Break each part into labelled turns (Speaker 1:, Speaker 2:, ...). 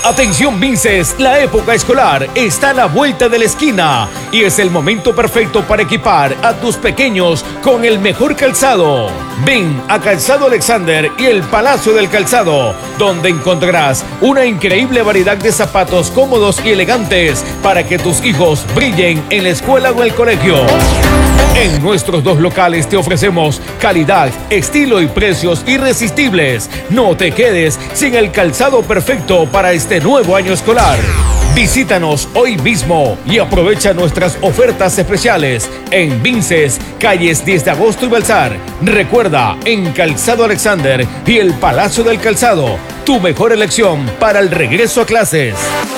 Speaker 1: Atención Vinces, la época escolar está a la vuelta de la esquina y es el momento perfecto para equipar a tus pequeños con el mejor calzado. Ven a Calzado Alexander y el Palacio del Calzado, donde encontrarás una increíble variedad de zapatos cómodos y elegantes para que tus hijos brillen en la escuela o el colegio. En nuestros dos locales te ofrecemos calidad, estilo y precios irresistibles. No te quedes sin el calzado perfecto para este nuevo año escolar. Visítanos hoy mismo y aprovecha nuestras ofertas especiales en Vinces, calles 10 de agosto y Balsar. Recuerda, en Calzado Alexander y el Palacio del Calzado, tu mejor elección para el regreso a clases.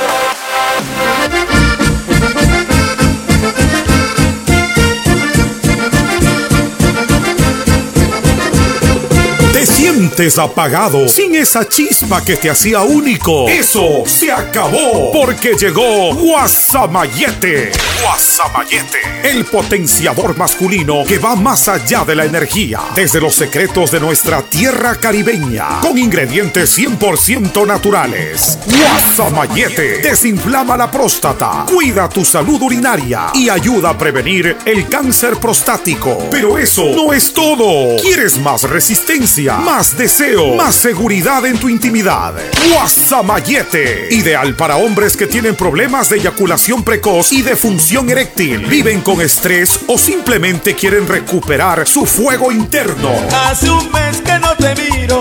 Speaker 2: ¿Te sientes apagado, sin esa chispa que te hacía único? Eso se acabó, porque llegó Guasamayete. Guasamayete, el potenciador masculino que va más allá de la energía, desde los secretos de nuestra tierra caribeña, con ingredientes 100% naturales. Guasamayete desinflama la próstata, cuida tu salud urinaria y ayuda a prevenir el cáncer prostático. Pero eso no es todo. ¿Quieres más resistencia, más deseo, más seguridad en tu intimidad? Guasamayete, ideal para hombres que tienen problemas de eyaculación precoz y de función eréctil, viven con estrés o simplemente quieren recuperar su fuego interno.
Speaker 3: Hace un mes que no te miro,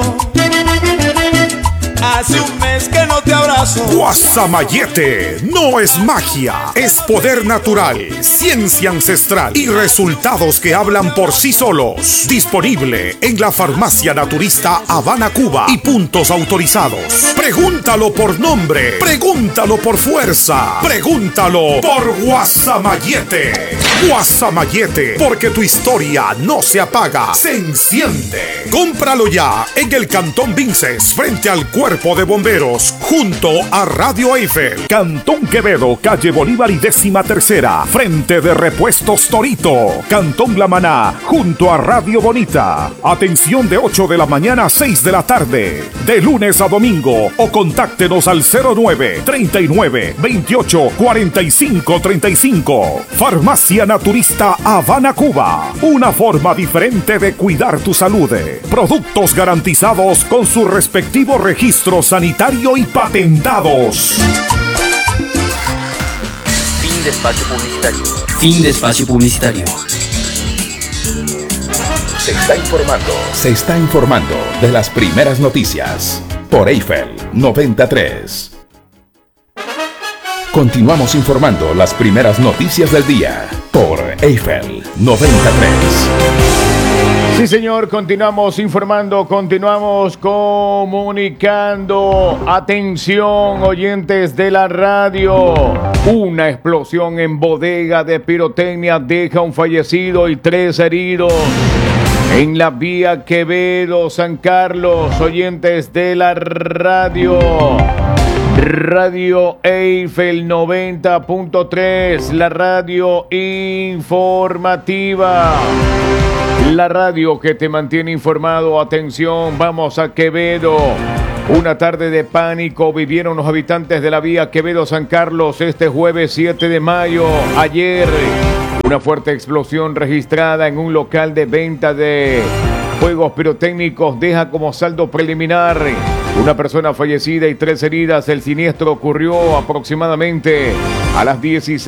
Speaker 3: hace un mes que no te abrazo.
Speaker 2: Guasamayete no es magia, es poder natural, ciencia ancestral y resultados que hablan por sí solos. Disponible en la farmacia naturista Habana, Cuba y puntos autorizados. Pregúntalo por nombre, pregúntalo por fuerza, pregúntalo por Guasamayete. Guasamayete, porque tu historia no se apaga, se enciende. Cómpralo ya en el Cantón Vinces, frente al Cuerpo de Bomberos, junto a Radio Eiffel. Cantón Quevedo, calle Bolívar y 13ª, frente de Repuestos Torito. Cantón La Maná, junto a Radio Bonita. Atención de 8 de la mañana a 6 de la tarde, de lunes a domingo, o contáctenos al 09 39 28 45 35. Farmacia Naturista Habana, Cuba. Una forma diferente de cuidar tu salud. Productos garantizados con su respectivo registro sanitario y patentados.
Speaker 4: Fin de espacio publicitario. Fin de espacio publicitario.
Speaker 5: Se está informando de las primeras noticias por Eiffel 93. Continuamos informando las primeras noticias del día por Eiffel 93.
Speaker 6: Sí, señor, continuamos informando, continuamos comunicando. Atención, oyentes de la radio. Una explosión en bodega de pirotecnia deja un fallecido y 3 heridos en la vía Quevedo, San Carlos. Oyentes de la radio. Radio Eiffel 90.3, la radio informativa. La radio que te mantiene informado. Atención, vamos a Quevedo. Una tarde de pánico vivieron los habitantes de la vía Quevedo-San Carlos este jueves 7 de mayo. Ayer, una fuerte explosión registrada en un local de venta de fuegos pirotécnicos deja como saldo preliminar una persona fallecida y 3 heridas. El siniestro ocurrió aproximadamente a las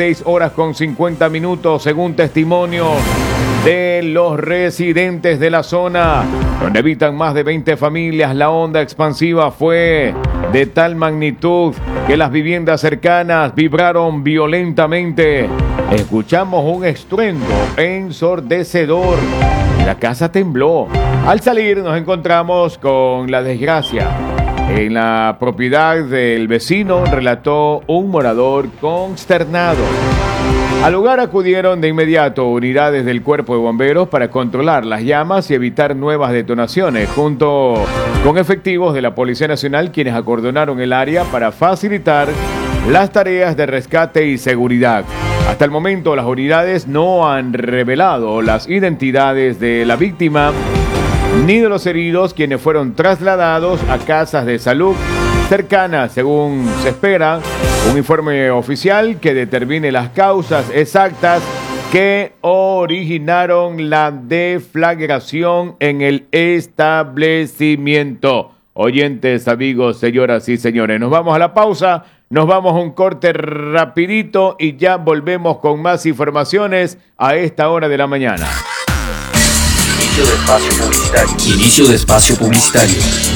Speaker 6: 16:50 según testimonios de los residentes de la zona, donde habitan más de 20 familias. La onda expansiva fue de tal magnitud que las viviendas cercanas vibraron violentamente. Escuchamos un estruendo ensordecedor. La casa tembló. Al salir nos encontramos con la desgracia en la propiedad del vecino, relató un morador consternado. Al lugar acudieron de inmediato unidades del Cuerpo de Bomberos para controlar las llamas y evitar nuevas detonaciones, junto con efectivos de la Policía Nacional, quienes acordonaron el área para facilitar las tareas de rescate y seguridad. Hasta el momento, las unidades no han revelado las identidades de la víctima ni de los heridos, quienes fueron trasladados a casas de salud cercana, según se espera, un informe oficial que determine las causas exactas que originaron la deflagración en el establecimiento. Oyentes, amigos, señoras y señores, nos vamos a la pausa, nos vamos a un corte rapidito y ya volvemos con más informaciones a esta hora de la mañana.
Speaker 4: Inicio de espacio publicitario. Inicio de espacio publicitario.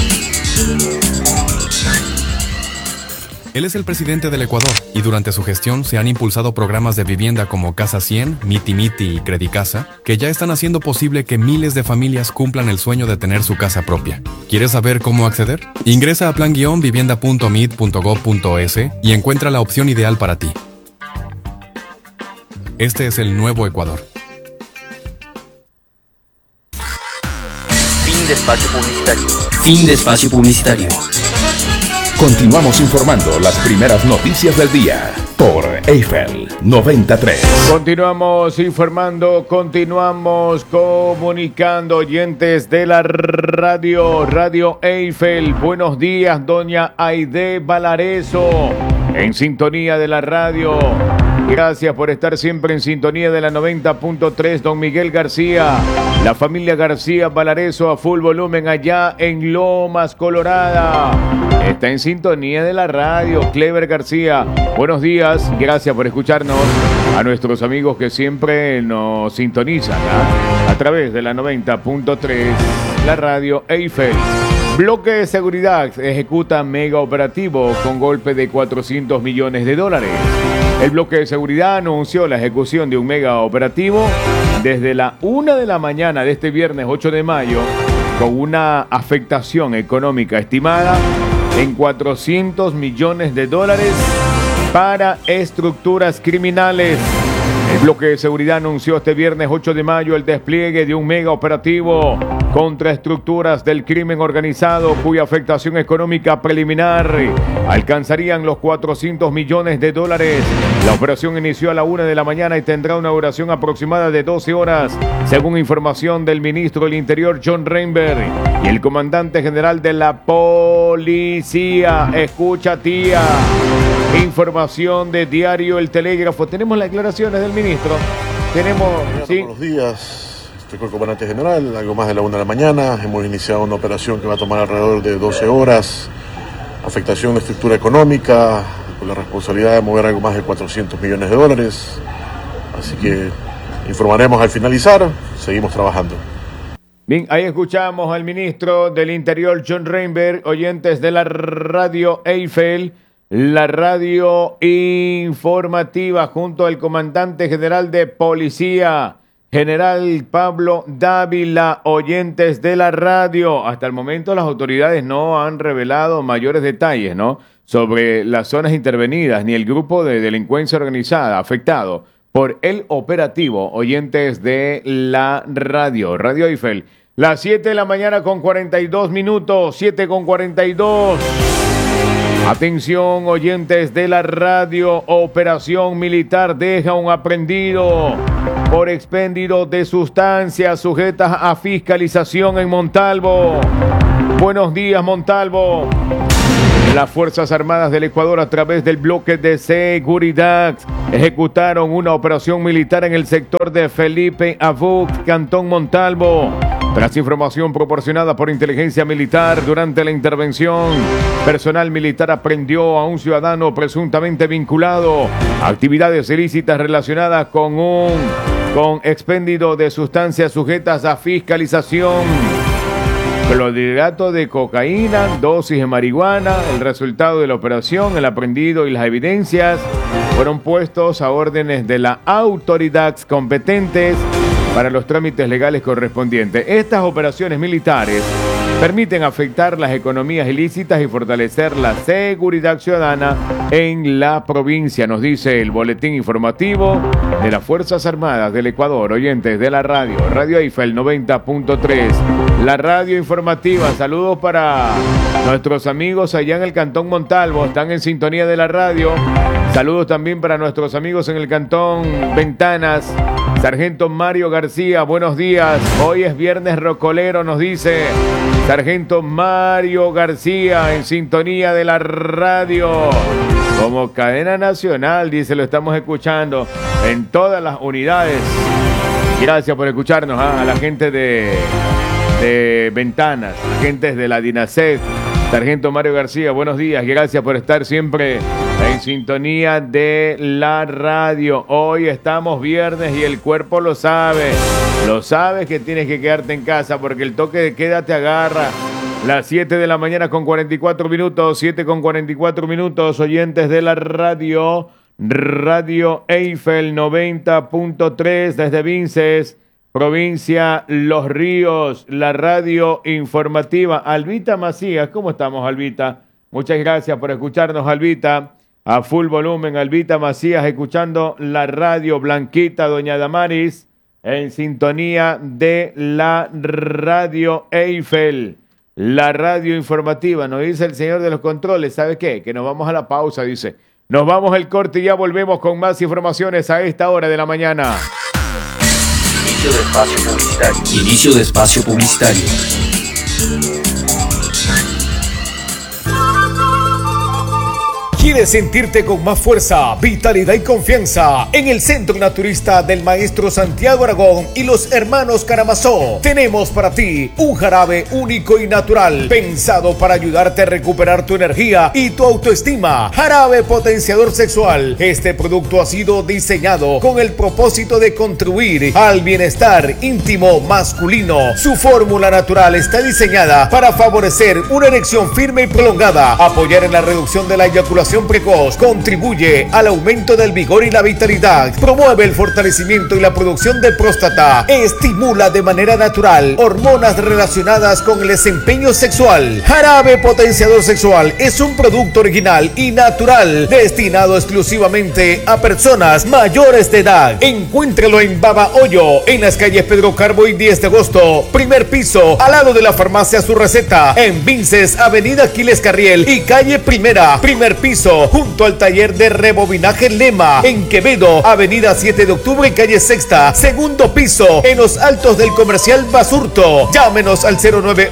Speaker 7: Él es el presidente del Ecuador y durante su gestión se han impulsado programas de vivienda como Casa 100, Miti Miti y Credicasa, que ya están haciendo posible que miles de familias cumplan el sueño de tener su casa propia. ¿Quieres saber cómo acceder? Ingresa a plan-vivienda.mit.gov.es y encuentra la opción ideal para ti. Este es el nuevo Ecuador.
Speaker 4: Fin de espacio publicitario. Fin de espacio publicitario.
Speaker 5: Continuamos informando las primeras noticias del día por Eiffel 93.
Speaker 6: Continuamos informando, continuamos comunicando, oyentes de la Radio Eiffel. Buenos días, doña Aide Valareso, en sintonía de la radio. Gracias por estar siempre en sintonía de la 90.3, don Miguel García. La familia García Valareso a full volumen allá en Lomas, Colorada. Está en sintonía de la radio, Clever García. Buenos días, gracias por escucharnos. A nuestros amigos que siempre nos sintonizan a través de la 90.3, la radio Eiffel. Bloque de seguridad ejecuta mega operativo con golpe de $400 millones. El bloque de seguridad anunció la ejecución de un mega operativo desde la 1 de la mañana de este viernes 8 de mayo con una afectación económica estimada en $400 millones para estructuras criminales. El bloque de seguridad anunció este viernes 8 de mayo el despliegue de un mega operativo contra estructuras del crimen organizado cuya afectación económica preliminar alcanzarían los $400 millones. La operación inició a la 1 de la mañana y tendrá una duración aproximada de 12 horas, según información del ministro del Interior John Reinberg y el comandante general de la policía. Escucha, tía. Información de Diario El Telégrafo. Tenemos las declaraciones del ministro. Tenemos, sí.
Speaker 8: Buenos días, estoy con el comandante general, algo más de la 1 de la mañana. Hemos iniciado una operación que va a tomar alrededor de 12 horas. Afectación de estructura económica, con la responsabilidad de mover algo más de $400 millones. Así que informaremos al finalizar, seguimos trabajando.
Speaker 6: Bien, ahí escuchamos al ministro del Interior John Reinberg, oyentes de la radio Eiffel. La radio informativa junto al comandante general de policía, general Pablo Dávila, oyentes de la radio. Hasta el momento las autoridades no han revelado mayores detalles, ¿no?, sobre las zonas intervenidas ni el grupo de delincuencia organizada afectado por el operativo. Oyentes de la radio Eiffel. Las 7 de la mañana con 42 minutos, 7 con 42. Atención, oyentes de la radio, operación militar deja un aprehendido por expendio de sustancias sujetas a fiscalización en Montalvo. Buenos días, Montalvo. Las Fuerzas Armadas del Ecuador, a través del bloque de seguridad, ejecutaron una operación militar en el sector de Felipe Abuc, Cantón Montalvo. Tras información proporcionada por inteligencia militar durante la intervención, personal militar aprendió a un ciudadano presuntamente vinculado a actividades ilícitas relacionadas con expendio de sustancias sujetas a fiscalización. Clorhidrato de cocaína, dosis de marihuana. El resultado de la operación, el aprendido y las evidencias fueron puestos a órdenes de las autoridades competentes para los trámites legales correspondientes. Estas operaciones militares permiten afectar las economías ilícitas y fortalecer la seguridad ciudadana en la provincia, nos dice el boletín informativo de las Fuerzas Armadas del Ecuador. Oyentes de la radio Eiffel 90.3, la radio informativa. Saludos para nuestros amigos allá en el Cantón Montalvo, están en sintonía de la radio. Saludos también para nuestros amigos en el Cantón Ventanas. Sargento Mario García, buenos días. Hoy es viernes rocolero, nos dice. Sargento Mario García en sintonía de la radio. Como cadena nacional, dice, lo estamos escuchando en todas las unidades. Gracias por escucharnos a la gente de Ventanas, agentes de la DINASEF. Sargento Mario García, buenos días y gracias por estar siempre en sintonía de la radio. Hoy estamos viernes y el cuerpo lo sabe. Lo sabes que tienes que quedarte en casa porque el toque de queda te agarra. Las 7 de la mañana con 44 minutos, 7 con 44 minutos, oyentes de la radio, Radio Eiffel 90.3 desde Vinces, provincia Los Ríos, la radio informativa. Albita Macías, ¿cómo estamos, Albita? Muchas gracias por escucharnos, Albita. A full volumen, Albita Macías, escuchando la radio. Blanquita, doña Damaris, en sintonía de la radio Eiffel, la radio informativa. Nos dice el señor de los controles, ¿sabe qué? Que nos vamos a la pausa, dice. Nos vamos al corte y ya volvemos con más informaciones a esta hora de la mañana.
Speaker 4: Inicio de espacio publicitario. Inicio de espacio publicitario.
Speaker 1: ¿Quieres sentirte con más fuerza, vitalidad y confianza? En el Centro Naturista del Maestro Santiago Aragón y los hermanos Karamazov tenemos para ti un jarabe único y natural, pensado para ayudarte a recuperar tu energía y tu autoestima. Jarabe potenciador sexual. Este producto ha sido diseñado con el propósito de contribuir al bienestar íntimo masculino. Su fórmula natural está diseñada para favorecer una erección firme y prolongada, apoyar en la reducción de la eyaculación precoz, contribuye al aumento del vigor y la vitalidad, promueve el fortalecimiento y la producción de próstata, estimula de manera natural hormonas relacionadas con el desempeño sexual. Jarabe potenciador sexual es un producto original y natural destinado exclusivamente a personas mayores de edad. Encuéntralo en Baba Hoyo, en las calles Pedro Carbo y 10 de agosto, primer piso, al lado de la farmacia Su Receta, en Vinces, avenida Aquiles Carriel y calle Primera, primer piso, junto al taller de rebobinaje Lema, en Quevedo, avenida 7 de octubre y calle Sexta, segundo piso, en los altos del comercial Basurto. Llámenos al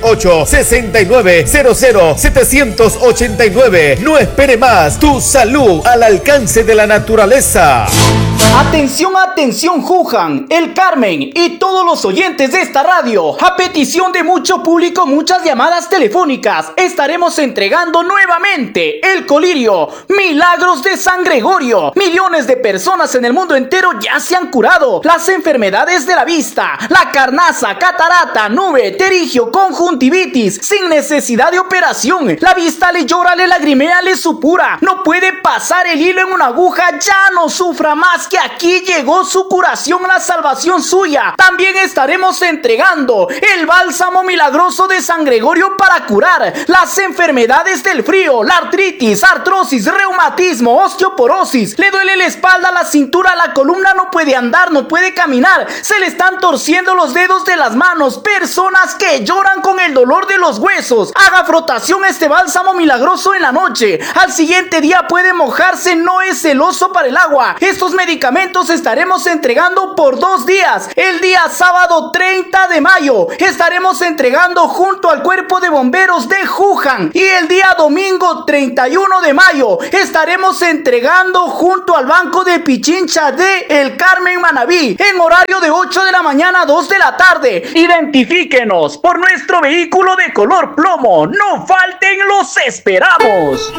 Speaker 1: 098-6900-789. No espere más, tu salud al alcance de la naturaleza.
Speaker 9: Atención, atención, Juján, El Carmen y todos los oyentes de esta radio. A petición de mucho público, muchas llamadas telefónicas, estaremos entregando nuevamente el colirio Milagros de San Gregorio. Millones de personas en el mundo entero ya se han curado. Las enfermedades de la vista, la carnaza, catarata, nube, terigio, conjuntivitis, sin necesidad de operación. La vista le llora, le lagrimea, le supura. No puede pasar el hilo en una aguja, ya no sufra más, que aquí llegó su curación, la salvación suya. También estaremos entregando el bálsamo milagroso de San Gregorio para curar las enfermedades del frío, la artritis, artrosis, reumatismo, osteoporosis. Le duele la espalda, la cintura, la columna, no puede andar, no puede caminar, se le están torciendo los dedos de las manos. Personas que lloran con el dolor de los huesos. Haga frotación este bálsamo milagroso en la noche. Al siguiente día puede mojarse, no es celoso para el agua. Estos medicamentos estaremos entregando por 2 días. El día sábado 30 de mayo estaremos entregando junto al cuerpo de bomberos de Juján, y el día domingo 31 de mayo estaremos entregando junto al banco de Pichincha de El Carmen, Manabí, en horario de 8 de la mañana a 2 de la tarde. Identifíquenos por nuestro vehículo de color plomo. No falten, los esperamos.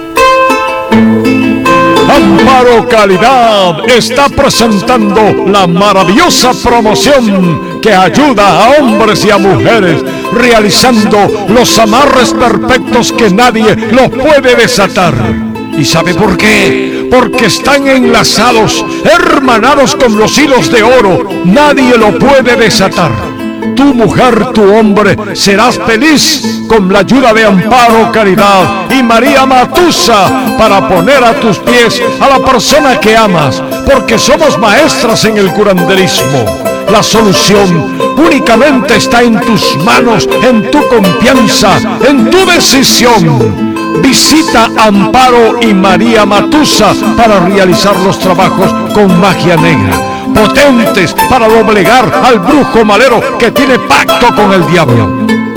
Speaker 10: Amparo Calidad está presentando la maravillosa promoción que ayuda a hombres y a mujeres realizando los amarres perfectos que nadie los puede desatar. ¿Y sabe por qué? Porque están enlazados, hermanados con los hilos de oro. Nadie lo puede desatar. Tu mujer, tu hombre, serás feliz con la ayuda de Amparo Caridad y María Matusa para poner a tus pies a la persona que amas, porque somos maestras en el curanderismo. La solución únicamente está en tus manos, en tu confianza, en tu decisión. Visita Amparo y María Matusa para realizar los trabajos con magia negra, potentes para doblegar al brujo malero que tiene pacto con el diablo.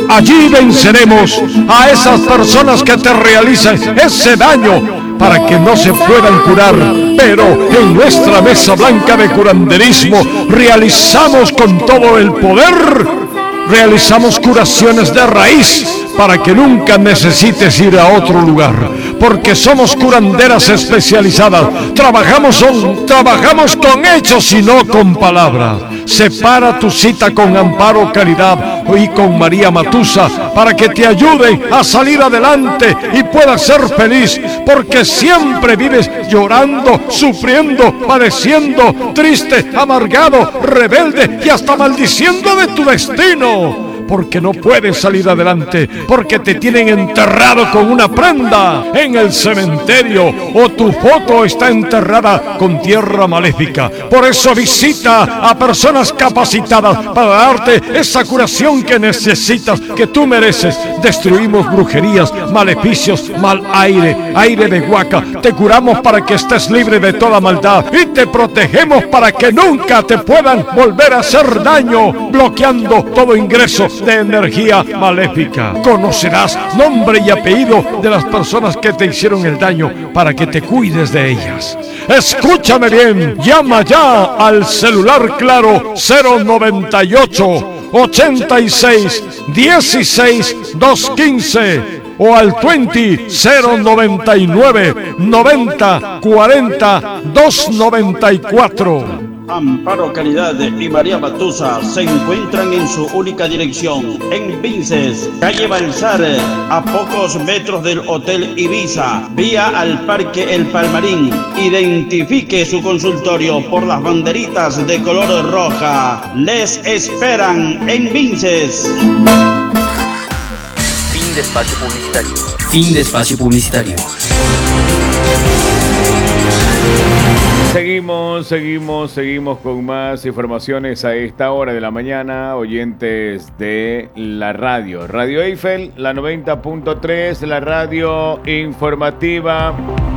Speaker 10: Allí venceremos a esas personas que te realizan ese daño para que no se puedan curar. Pero en nuestra mesa blanca de curanderismo realizamos con todo el poder, realizamos curaciones de raíz para que nunca necesites ir a otro lugar, porque somos curanderas especializadas. Trabajamos con hechos y no con palabras. Separa tu cita con Amparo Caridad y con María Matusa para que te ayuden a salir adelante y puedas ser feliz, porque siempre vives llorando, sufriendo, padeciendo, triste, amargado, rebelde y hasta maldiciendo de tu destino, porque no puedes salir adelante, porque te tienen enterrado con una prenda en el cementerio o tu foto está enterrada con tierra maléfica. Por eso visita a personas capacitadas para darte esa curación que necesitas, que tú mereces. Destruimos brujerías, maleficios, mal aire, aire de huaca. Te curamos para que estés libre de toda maldad y te protegemos para que nunca te puedan volver a hacer daño, bloqueando todo ingreso de energía maléfica. Conocerás nombre y apellido de las personas que te hicieron el daño para que te cuides de ellas. Escúchame bien, llama ya al celular claro 098 86 16 215 o al 20 099 90 40 294.
Speaker 11: Amparo Caridad y María Matusa se encuentran en su única dirección, en Vinces, calle Balsar, a pocos metros del Hotel Ibiza, vía al Parque El Palmarín. Identifique su consultorio por las banderitas de color roja. Les esperan en Vinces.
Speaker 4: Fin de espacio publicitario. Fin de espacio publicitario.
Speaker 6: Seguimos con más informaciones a esta hora de la mañana, oyentes de la radio. Radio Eiffel, la 90.3, la radio informativa.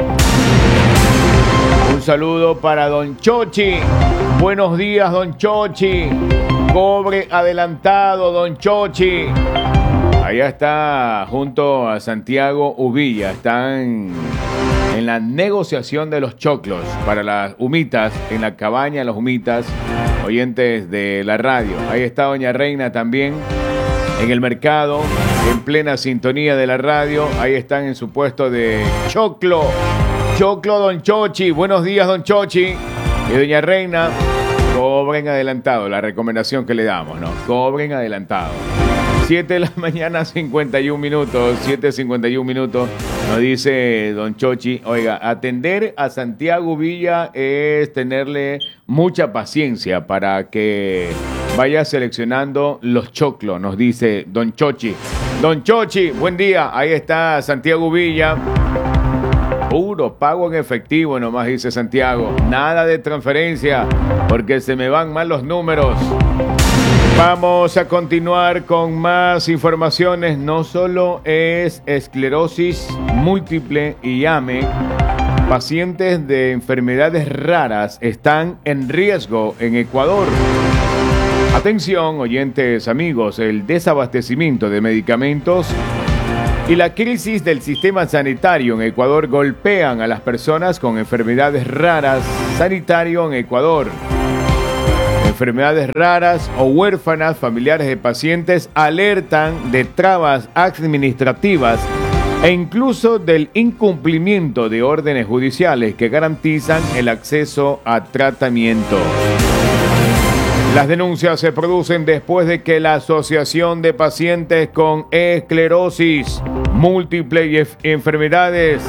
Speaker 6: Un saludo para Don Chochi. Buenos días, Don Chochi. Cobre adelantado, Don Chochi. Allá está junto a Santiago Uvilla. Están en la negociación de los choclos para las humitas, en la cabaña de las humitas, oyentes de la radio. Ahí está Doña Reina también, en el mercado, en plena sintonía de la radio. Ahí están en su puesto de choclo. Choclo, Don Chochi. Buenos días, Don Chochi. Y Doña Reina, cobren adelantado, la recomendación que le damos, ¿no? Cobren adelantado. 7 de la mañana, 51 minutos, 7:51 minutos, nos dice Don Chochi, oiga, atender a Santiago Villa es tenerle mucha paciencia para que vaya seleccionando los choclos, nos dice Don Chochi. Don Chochi, buen día, ahí está Santiago Villa. Puro pago en efectivo, nomás dice Santiago. Nada de transferencia, porque se me van mal los números. Vamos a continuar con más informaciones. No solo es esclerosis múltiple y AME, pacientes de enfermedades raras están en riesgo en Ecuador. Atención, oyentes amigos, el desabastecimiento de medicamentos y la crisis del sistema sanitario en Ecuador golpean a las personas con enfermedades raras sanitario en Ecuador. Enfermedades raras o huérfanas familiares de pacientes alertan de trabas administrativas e incluso del incumplimiento de órdenes judiciales que garantizan el acceso a tratamiento. Las denuncias se producen después de que la Asociación de Pacientes con Esclerosis Múltiple y Enfermedades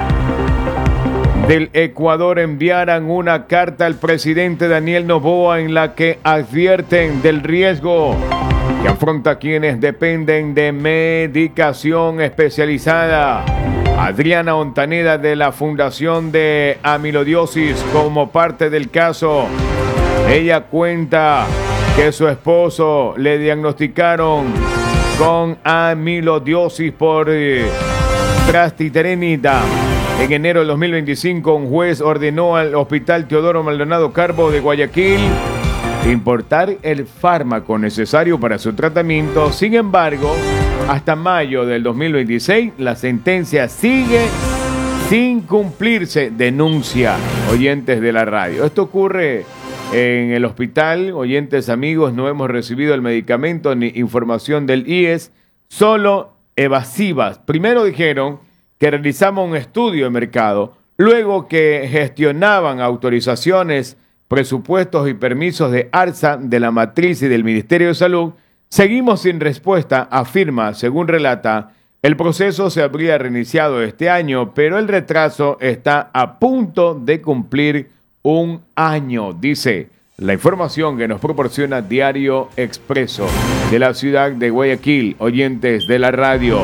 Speaker 6: del Ecuador enviaran una carta al presidente Daniel Noboa en la que advierten del riesgo que afronta quienes dependen de medicación especializada. Adriana Ontaneda de la Fundación de Amilodiosis, como parte del caso, ella cuenta que su esposo le diagnosticaron con amilodiosis por trastiterenida. En enero del 2025, un juez ordenó al Hospital Teodoro Maldonado Carbo de Guayaquil importar el fármaco necesario para su tratamiento. Sin embargo, hasta mayo del 2026, la sentencia sigue sin cumplirse, denuncia oyentes de la radio. Esto ocurre en el hospital. Oyentes amigos, no hemos recibido el medicamento ni información del IES, solo evasivas. Primero dijeron que realizamos un estudio de mercado, luego que gestionaban autorizaciones, presupuestos y permisos de ARSA, de la Matriz y del Ministerio de Salud. Seguimos sin respuesta, afirma. Según relata, el proceso se habría reiniciado este año, pero el retraso está a punto de cumplir un año, dice la información que nos proporciona Diario Expreso de la ciudad de Guayaquil, oyentes de la radio.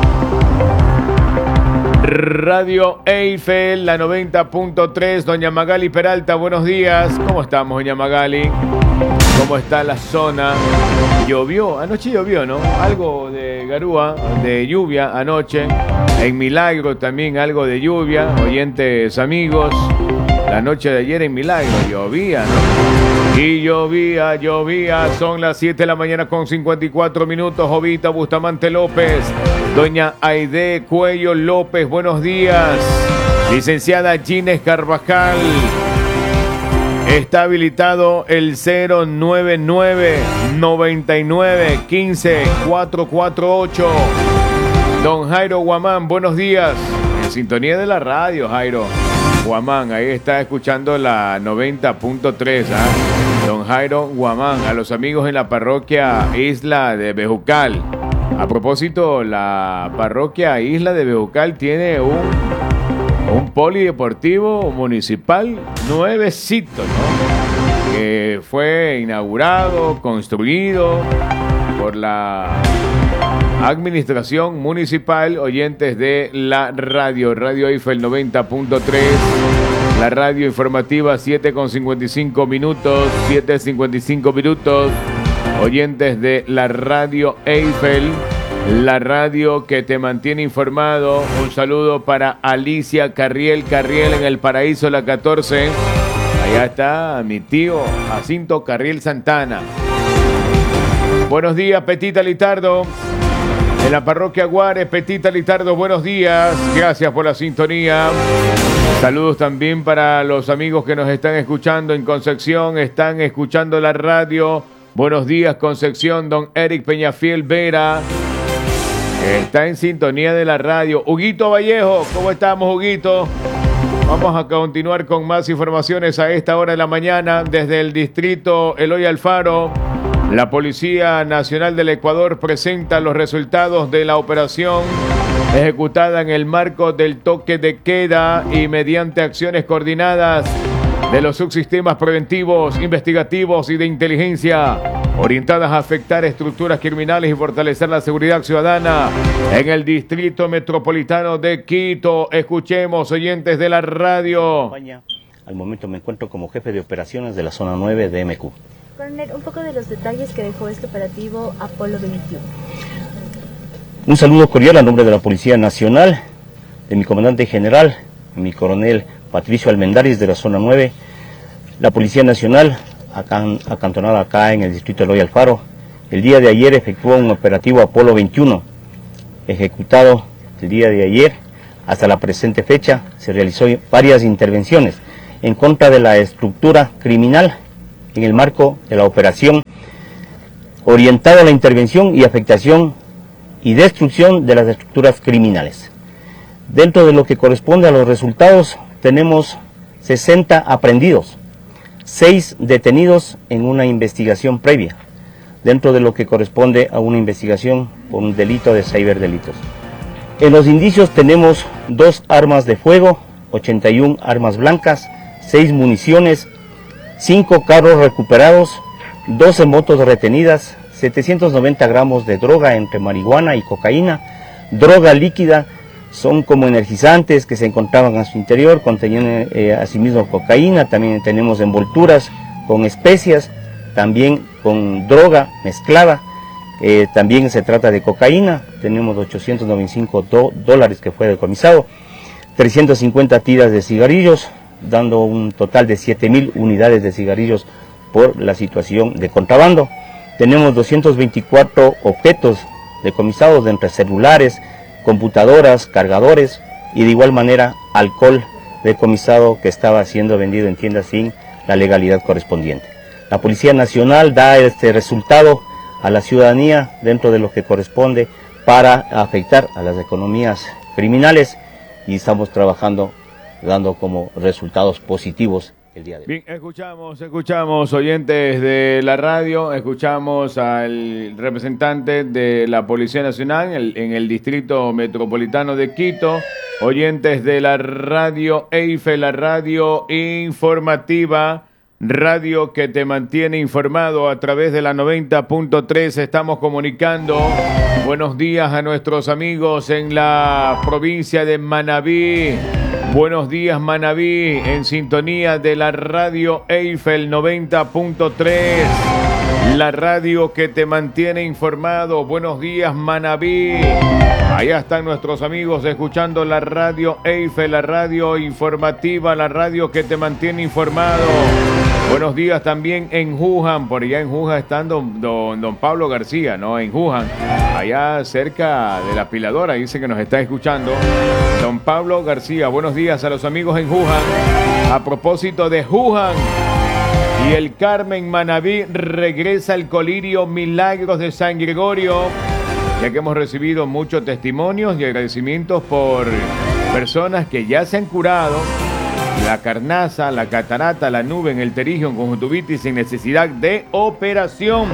Speaker 6: Radio Eiffel, la 90.3, doña Magali Peralta, buenos días. ¿Cómo estamos, doña Magali? ¿Cómo está la zona? Llovió, anoche llovió, ¿no? Algo de garúa, de lluvia anoche. En Milagro también algo de lluvia, oyentes amigos. La noche de ayer en Milagro llovía, ¿no? Y llovía, son las 7 de la mañana con 54 minutos. Jovita Bustamante López, doña Aide Cuello López, buenos días. Licenciada Gines Carvajal, está habilitado el 099-99-15-448. Don Jairo Guamán, buenos días. En sintonía de la radio, Jairo Guamán, ahí está escuchando la 90.3, ¿ah? Don Jairo Guamán, a los amigos en la parroquia Isla de Bejucal. A propósito, la parroquia Isla de Bejucal tiene un polideportivo municipal nuevecito, ¿no? Que fue inaugurado, construido por la administración municipal, oyentes de la radio Eiffel 90.3, la radio informativa 7:55 minutos, 7:55 minutos, oyentes de la radio Eiffel, la radio que te mantiene informado. Un saludo para Alicia Carriel en el Paraíso La 14. Allá está mi tío Jacinto Carriel Santana. Buenos días, Petita Litardo. En la parroquia Guares, Petita Litardo, buenos días. Gracias por la sintonía. Saludos también para los amigos que nos están escuchando en Concepción. Están escuchando la radio. Buenos días, Concepción. Don Eric Peñafiel Vera está en sintonía de la radio. Huguito Vallejo, ¿cómo estamos, Huguito? Vamos a continuar con más informaciones a esta hora de la mañana desde el distrito Eloy Alfaro. La Policía Nacional del Ecuador presenta los resultados de la operación ejecutada en el marco del toque de queda y mediante acciones coordinadas de los subsistemas preventivos, investigativos y de inteligencia, orientadas a afectar estructuras criminales y fortalecer la seguridad ciudadana en el Distrito Metropolitano de Quito. Escuchemos, oyentes de la radio.
Speaker 12: Al momento me encuentro como jefe de operaciones de la zona 9 de MQ.
Speaker 13: Coronel, un poco de los detalles que dejó este operativo Apolo 21.
Speaker 12: Un saludo cordial a nombre de la Policía Nacional, de mi comandante general, mi coronel Patricio Almendares de la zona 9, la Policía Nacional, acantonada acá en el distrito de Eloy Alfaro. El día de ayer efectuó un operativo Apolo 21, ejecutado el día de ayer. Hasta la presente fecha se realizó varias intervenciones en contra de la estructura criminal en el marco de la operación orientada a la intervención y afectación y destrucción de las estructuras criminales. Dentro de lo que corresponde a los resultados, tenemos 60 aprehendidos, 6 detenidos en una investigación previa, dentro de lo que corresponde a una investigación por un delito de ciberdelitos. En los indicios tenemos 2 armas de fuego, 81 armas blancas, 6 municiones, 5 carros recuperados, 12 motos retenidas, 790 gramos de droga entre marihuana y cocaína, droga líquida, son como energizantes que se encontraban a su interior, contenían asimismo cocaína. También tenemos envolturas con especias, también con droga mezclada, también se trata de cocaína. Tenemos $895 que fue decomisado, 350 tiras de cigarrillos, dando un total de 7.000 unidades de cigarrillos por la situación de contrabando. Tenemos 224 objetos decomisados entre celulares, computadoras, cargadores y de igual manera alcohol decomisado que estaba siendo vendido en tiendas sin la legalidad correspondiente. La Policía Nacional da este resultado a la ciudadanía dentro de lo que corresponde para afectar a las economías criminales y estamos trabajando dando como resultados positivos el día de hoy.
Speaker 6: Bien, escuchamos oyentes de la radio, escuchamos al representante de la Policía Nacional en el Distrito Metropolitano de Quito, oyentes de la radio Eiffel, la radio informativa, radio que te mantiene informado a través de la 90.3. Estamos comunicando. Buenos días a nuestros amigos en la provincia de Manabí. Buenos días, Manabí, en sintonía de la radio Eiffel 90.3. La radio que te mantiene informado. Buenos días, Manabí. Allá están nuestros amigos escuchando la radio Eiffel, la radio informativa, la radio que te mantiene informado. Buenos días también en Juján, por allá en Juján está don Pablo García, ¿no? En Juján, allá cerca de la apiladora, dice que nos está escuchando. Don Pablo García, buenos días a los amigos en Juján. A propósito de Juján y el Carmen, Manabí regresa el colirio Milagros de San Gregorio, ya que hemos recibido muchos testimonios y agradecimientos por personas que ya se han curado la carnaza, la catarata, la nube en el terigio, en conjuntivitis sin necesidad de operación.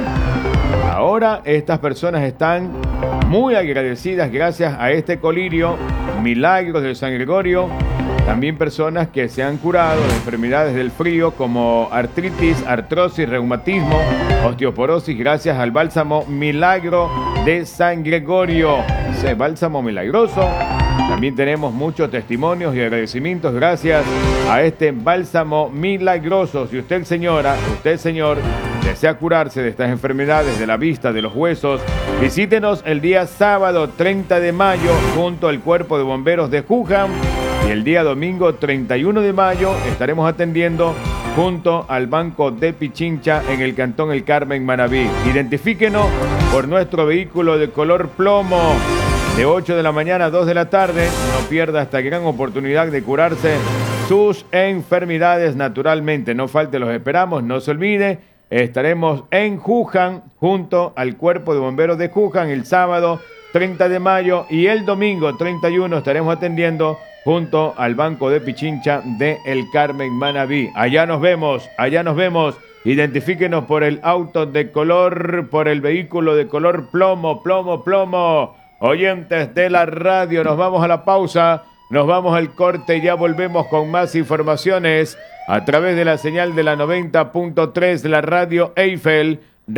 Speaker 6: Ahora estas personas están muy agradecidas gracias a este colirio Milagros de San Gregorio. También personas que se han curado de enfermedades del frío como artritis, artrosis, reumatismo, osteoporosis gracias al bálsamo Milagro de San Gregorio. Ese bálsamo milagroso. También tenemos muchos testimonios y agradecimientos gracias a este bálsamo milagroso. Si usted, señora, usted, señor, desea curarse de estas enfermedades de la vista, de los huesos, visítenos el día sábado 30 de mayo junto al Cuerpo de Bomberos de Juján y el día domingo 31 de mayo estaremos atendiendo junto al Banco de Pichincha en el Cantón El Carmen, Manabí. Identifíquenos por nuestro vehículo de color plomo. De 8 de la mañana a 2 de la tarde, no pierda esta gran oportunidad de curarse sus enfermedades naturalmente. No falte, los esperamos, no se olvide. Estaremos en Juján junto al Cuerpo de Bomberos de Juján el sábado 30 de mayo y el domingo 31 estaremos atendiendo junto al Banco de Pichincha de El Carmen, Manabí. Allá nos vemos, allá nos vemos. Identifíquenos por el auto de color, por el vehículo de color plomo, plomo, plomo. Oyentes de la radio, nos vamos a la pausa, nos vamos al corte y ya volvemos con más informaciones a través de la señal de la 90.3 de la radio Eiffel,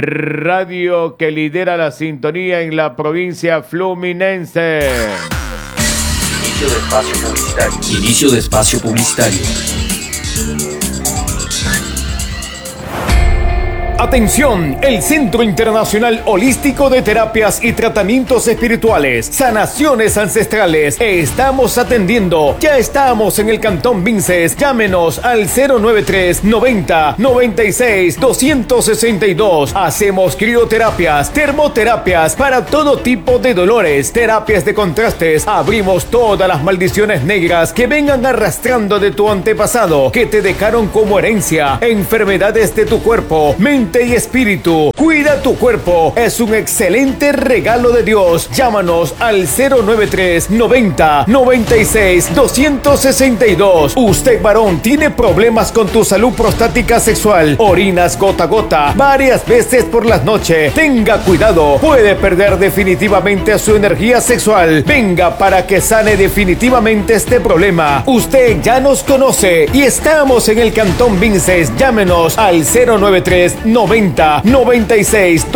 Speaker 6: radio que lidera la sintonía en la provincia fluminense.
Speaker 4: Inicio de espacio publicitario. Inicio de espacio publicitario.
Speaker 1: Atención, el Centro Internacional Holístico de Terapias y Tratamientos Espirituales, Sanaciones Ancestrales. Estamos atendiendo. Ya estamos en el Cantón Vinces. Llámenos al 093 90 96 262. Hacemos crioterapias, termoterapias para todo tipo de dolores, terapias de contrastes. Abrimos todas las maldiciones negras que vengan arrastrando de tu antepasado, que te dejaron como herencia, enfermedades de tu cuerpo, mente y espíritu. Cuida tu cuerpo, es un excelente regalo de Dios. Llámanos al 093 90 96 262. Usted, varón, tiene problemas con tu salud prostática sexual, orinas gota a gota varias veces por las noches. Tenga cuidado, puede perder definitivamente su energía sexual. Venga para que sane definitivamente este problema. Usted ya nos conoce y estamos en el Cantón Vinces. Llámenos al 093 90 96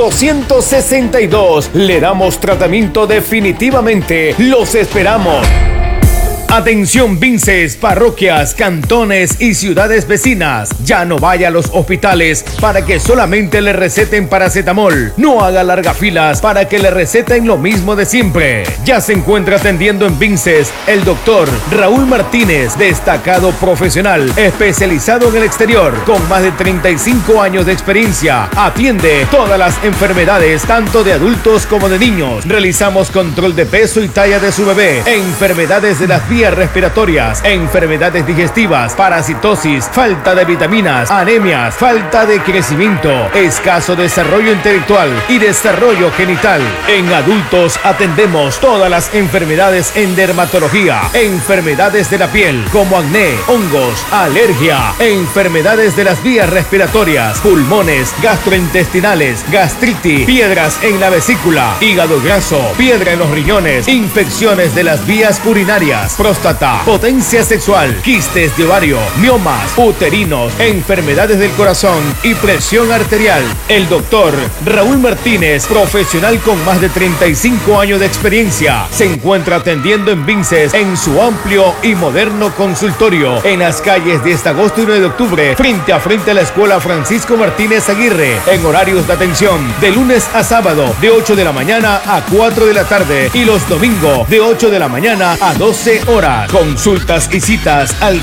Speaker 1: 262. Le damos tratamiento definitivamente. Los esperamos. Atención Vinces, parroquias, cantones y ciudades vecinas. Ya no vaya a los hospitales para que solamente le receten paracetamol. No haga largas filas para que le receten lo mismo de siempre. Ya se encuentra atendiendo en Vinces el doctor Raúl Martínez, destacado profesional, especializado en el exterior, con más de 35 años de experiencia. Atiende todas las enfermedades, tanto de adultos como de niños. Realizamos control de peso y talla de su bebé, enfermedades de las vías respiratorias, enfermedades digestivas, parasitosis, falta de vitaminas, anemias, falta de crecimiento, escaso desarrollo intelectual y desarrollo genital. En adultos atendemos todas las enfermedades en dermatología, enfermedades de la piel como acné, hongos, alergia, enfermedades de las vías respiratorias, pulmones, gastrointestinales, gastritis, piedras en la vesícula, hígado graso, piedra en los riñones, infecciones de las vías urinarias, próstata, potencia sexual, quistes de ovario, miomas, uterinos, enfermedades del corazón y presión arterial. El doctor Raúl Martínez, profesional con más de 35 años de experiencia, se encuentra atendiendo en Vinces en su amplio y moderno consultorio en las calles 10 de agosto y 9 de octubre, frente a la Escuela Francisco Martínez Aguirre, en horarios de atención de lunes a sábado de 8 de la mañana a 4 de la tarde y los domingos de 8 de la mañana a 12 horas. Consultas y citas al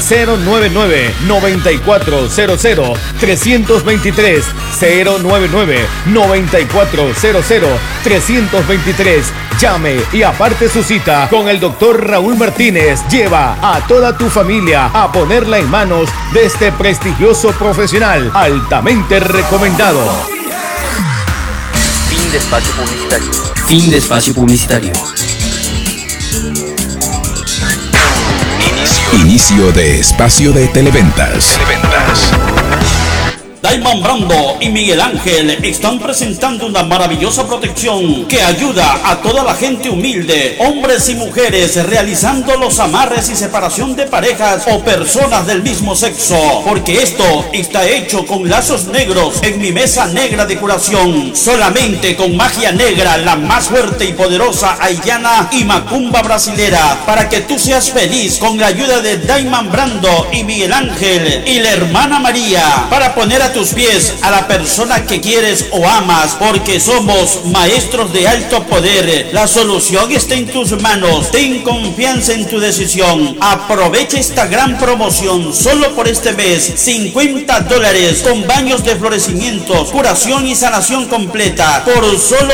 Speaker 1: 099-9400-323, 099-9400-323. Llame y aparte su cita con el doctor Raúl Martínez. Lleva a toda tu familia a ponerla en manos de este prestigioso profesional altamente recomendado.
Speaker 4: Fin de espacio publicitario. Fin de espacio publicitario.
Speaker 5: Inicio de espacio de televentas.
Speaker 11: Daiman Brando y Miguel Ángel están presentando una maravillosa protección que ayuda a toda la gente humilde, hombres y mujeres, realizando los amarres y separación de parejas o personas del mismo sexo, porque esto está hecho con lazos negros en mi mesa negra de curación, solamente con magia negra, la más fuerte y poderosa haitiana y macumba brasilera, para que tú seas feliz con la ayuda de Daiman Brando y Miguel Ángel y la hermana María, para poner a tus pies a la persona que quieres o amas, porque somos maestros de alto poder. La solución está en tus manos. Ten confianza en tu decisión. Aprovecha esta gran promoción solo por este mes. $50 con baños de florecimiento, curación y sanación completa por solo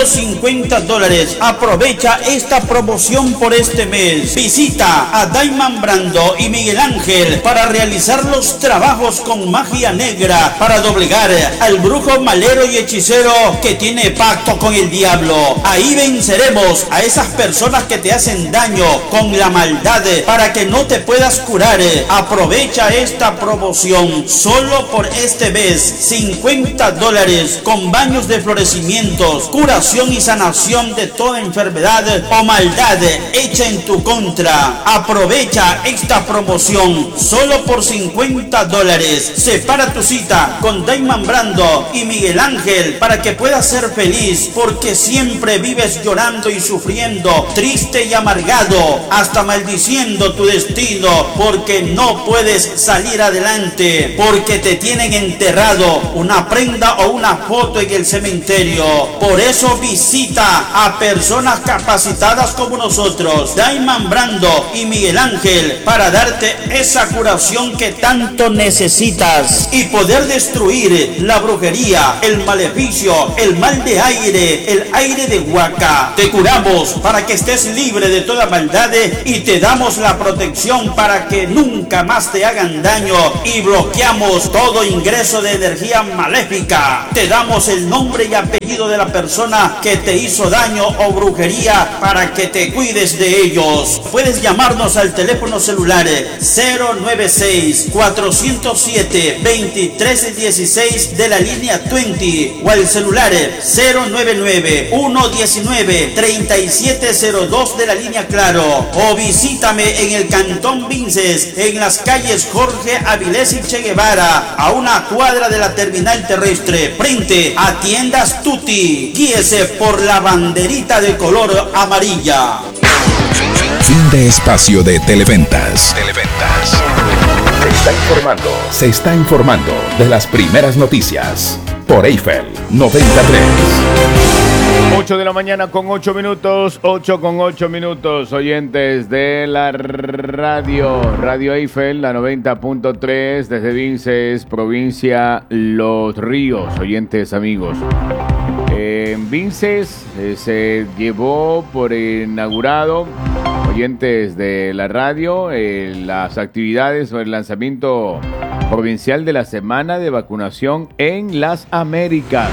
Speaker 11: $50. Aprovecha esta promoción por este mes. Visita a Daiman Brando y Miguel Ángel para realizar los trabajos con magia negra, para doblegar al brujo, malero y hechicero que tiene pacto con el diablo. Ahí venceremos a esas personas que te hacen daño con la maldad, para que no te puedas curar. Aprovecha esta promoción solo por este mes. $50 con baños de florecimientos, curación y sanación de toda enfermedad o maldad hecha en tu contra. Aprovecha esta promoción solo por $50. Separa tu cita con Daiman Brando y Miguel Ángel para que puedas ser feliz, porque siempre vives llorando y sufriendo, triste y amargado, hasta maldiciendo tu destino, porque no puedes salir adelante, porque te tienen enterrado una prenda o una foto en el cementerio. Por eso visita a personas capacitadas como nosotros, Daiman Brando y Miguel Ángel, para darte esa curación que tanto necesitas y poder destruir la brujería, el maleficio, el mal de aire, el aire de Huaca. Te curamos para que estés libre de toda maldad y te damos la protección para que nunca más te hagan daño, y bloqueamos todo ingreso de energía maléfica. Te damos el nombre y apellido de la persona que te hizo daño o brujería para que te cuides de ellos. Puedes llamarnos al teléfono celular 096-407-2316 de la línea 20 o al celular 099-119-3702 de la línea Claro, o visítame en el Cantón Vinces, en las calles Jorge Avilés y Che Guevara, a una cuadra de la terminal terrestre, frente a Tiendas Tutti. Guíese por la banderita de color amarilla.
Speaker 5: Fin de espacio de Televentas. Se está informando de las primeras noticias por Eiffel 93.
Speaker 6: 8 de la mañana con 8 minutos, 8 con 8 minutos, oyentes de la Radio Eiffel, la 90.3, desde Vinces, provincia Los Ríos, oyentes amigos. En Vinces se llevó por inaugurado, oyentes de la radio, las actividades sobre el lanzamiento provincial de la semana de vacunación en las Américas.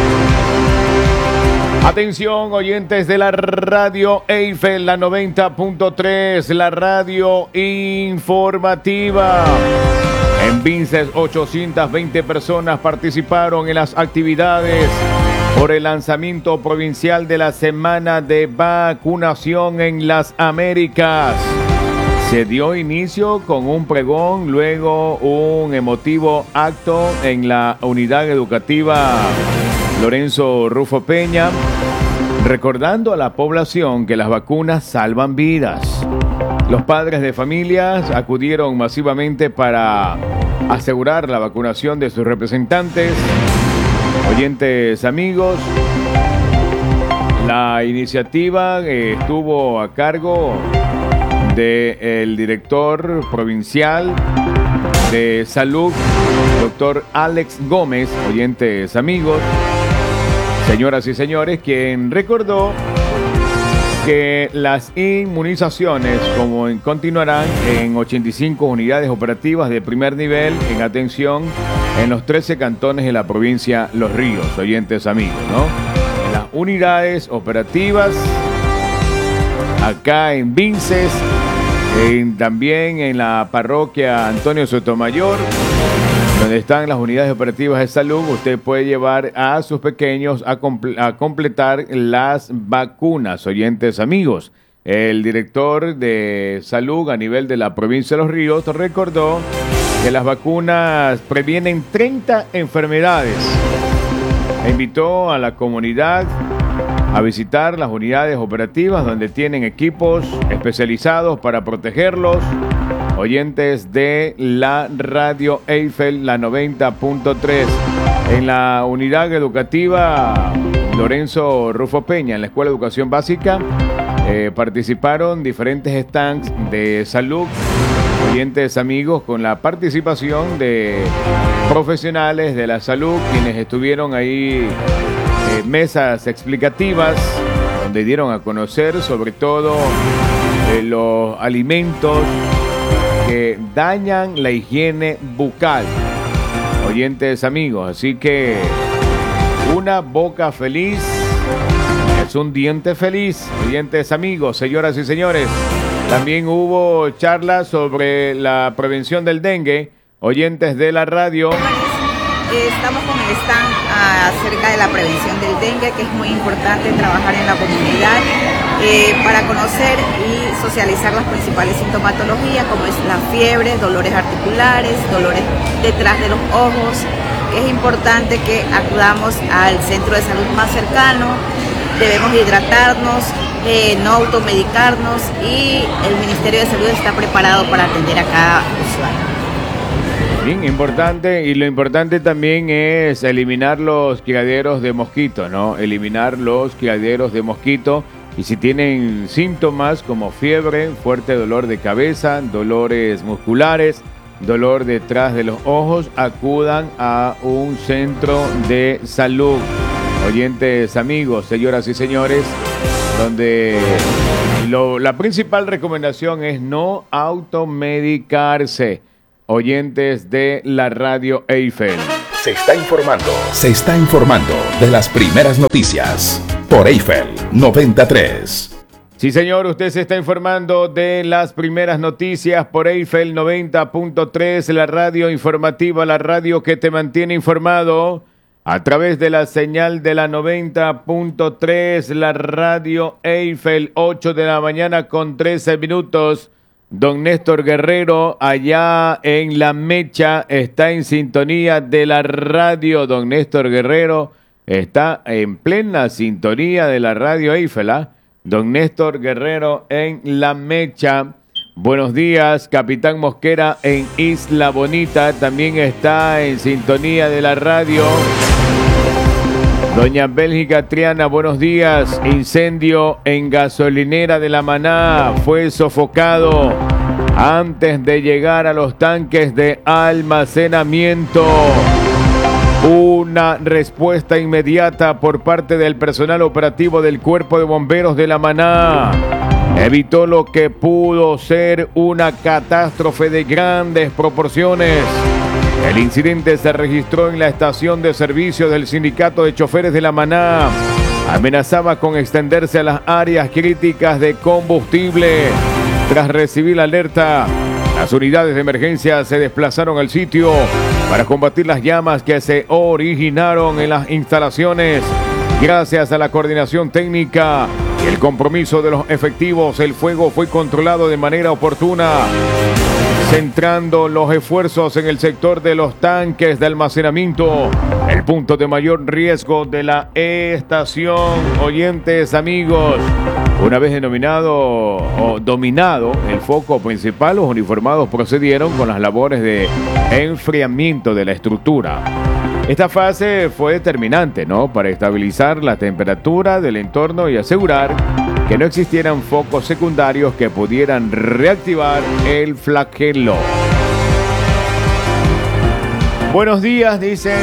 Speaker 6: Atención, oyentes de la Radio Eiffel, la 90.3, la radio informativa. En Vinces, 820 personas participaron en las actividades por el lanzamiento provincial de la semana de vacunación en las Américas. Se dio inicio con un pregón, luego un emotivo acto en la unidad educativa Lorenzo Rufo Peña, recordando a la población que las vacunas salvan vidas. Los padres de familias acudieron masivamente para asegurar la vacunación de sus representantes. Oyentes amigos, la iniciativa estuvo a cargo del director provincial de salud, doctor Alex Gómez, oyentes amigos, señoras y señores, quien recordó que las inmunizaciones continuarán en 85 unidades operativas de primer nivel en atención en los 13 cantones de la provincia Los Ríos, oyentes amigos, ¿no? En las unidades operativas acá en Vinces, también en la parroquia Antonio Sotomayor, donde están las unidades operativas de salud, usted puede llevar a sus pequeños a completar las vacunas, oyentes amigos. El director de salud a nivel de la provincia de Los Ríos recordó que las vacunas previenen 30 enfermedades e invitó a la comunidad a visitar las unidades operativas donde tienen equipos especializados para protegerlos. Oyentes de la Radio Eiffel, la 90.3. En la unidad educativa Lorenzo Rufo Peña, en la Escuela de Educación Básica, participaron diferentes stands de salud, oyentes amigos, con la participación de profesionales de la salud, quienes estuvieron ahí, mesas explicativas, donde dieron a conocer sobre todo los alimentos que dañan la higiene bucal, oyentes amigos. Así que una boca feliz es un diente feliz, oyentes amigos, señoras y señores. También hubo charlas sobre la prevención del dengue, oyentes de la radio.
Speaker 14: Estamos con el stand acerca de la prevención del dengue, que es muy importante trabajar en la comunidad para conocer y socializar las principales sintomatologías, como es la fiebre, dolores articulares, dolores detrás de los ojos. Es importante que acudamos al centro de salud más cercano, debemos hidratarnos, no automedicarnos, y el Ministerio de Salud está preparado para atender a cada usuario.
Speaker 6: Bien, importante, y lo importante también es eliminar los criaderos de mosquito, ¿no? Eliminar los criaderos de mosquito, y si tienen síntomas como fiebre, fuerte dolor de cabeza, dolores musculares, dolor detrás de los ojos, acudan a un centro de salud. Oyentes amigos, señoras y señores, donde la principal recomendación es no automedicarse. Oyentes de la Radio Eiffel.
Speaker 5: Se está informando de las primeras noticias por Eiffel 93.
Speaker 6: Sí, señor, usted se está informando de las primeras noticias por Eiffel 90.3, la radio informativa, la radio que te mantiene informado a través de la señal de la 90.3, la Radio Eiffel, 8 de la mañana con 13 minutos. Don Néstor Guerrero, allá en La Mecha, está en sintonía de la radio. Don Néstor Guerrero está en plena sintonía de la Radio Eiffel, ¿ah? Don Néstor Guerrero en La Mecha. Buenos días, Capitán Mosquera en Isla Bonita. También está en sintonía de la radio. Doña Bélgica Triana, buenos días. Incendio en gasolinera de La Maná. Fue sofocado antes de llegar a los tanques de almacenamiento. Una respuesta inmediata por parte del personal operativo del Cuerpo de Bomberos de La Maná evitó lo que pudo ser una catástrofe de grandes proporciones. El incidente se registró en la estación de servicio del Sindicato de Choferes de La Maná. Amenazaba con extenderse a las áreas críticas de combustible. Tras recibir la alerta, las unidades de emergencia se desplazaron al sitio para combatir las llamas que se originaron en las instalaciones. Gracias a la coordinación técnica y el compromiso de los efectivos, el fuego fue controlado de manera oportuna, centrando los esfuerzos en el sector de los tanques de almacenamiento, el punto de mayor riesgo de la estación. Oyentes, amigos, una vez dominado el foco principal, los uniformados procedieron con las labores de enfriamiento de la estructura. Esta fase fue determinante, para estabilizar la temperatura del entorno y asegurar que no existieran focos secundarios que pudieran reactivar el flagelo. Buenos días, dicen.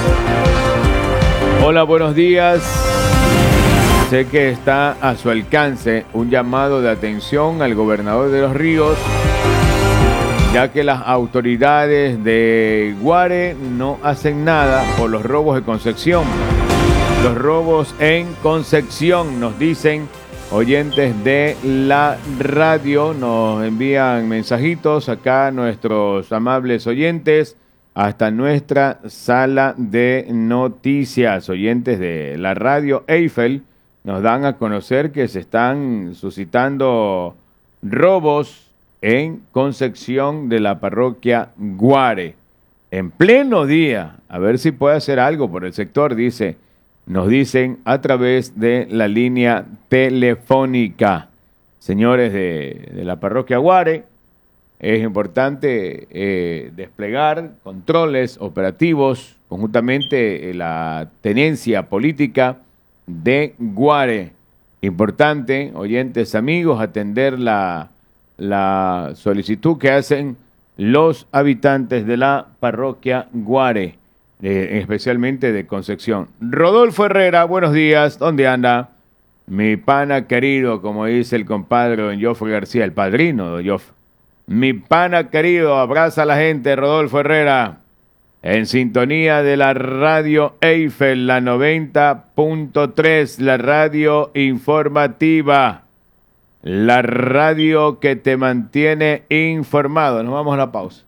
Speaker 6: Hola, buenos días. Sé que está a su alcance un llamado de atención al gobernador de Los Ríos, ya que las autoridades de Guare no hacen nada por los robos de Concepción. Los robos en Concepción, nos dicen oyentes de la radio, nos envían mensajitos acá nuestros amables oyentes hasta nuestra sala de noticias. Oyentes de la radio Eiffel nos dan a conocer que se están suscitando robos en Concepción de la parroquia Guare. En pleno día, a ver si puede hacer algo por el sector, nos dicen a través de la línea telefónica. Señores de la parroquia Guare, es importante desplegar controles operativos conjuntamente la tenencia política de Guare. Importante, oyentes amigos, atender la solicitud que hacen los habitantes de la parroquia Guare, especialmente de Concepción. Rodolfo Herrera, buenos días, ¿dónde anda? Mi pana querido, como dice el compadre don Joffre García, el padrino don Joffre. Mi pana querido, abraza a la gente, Rodolfo Herrera. En sintonía de la radio Eiffel, la 90.3, la radio informativa, la radio que te mantiene informado. Nos vamos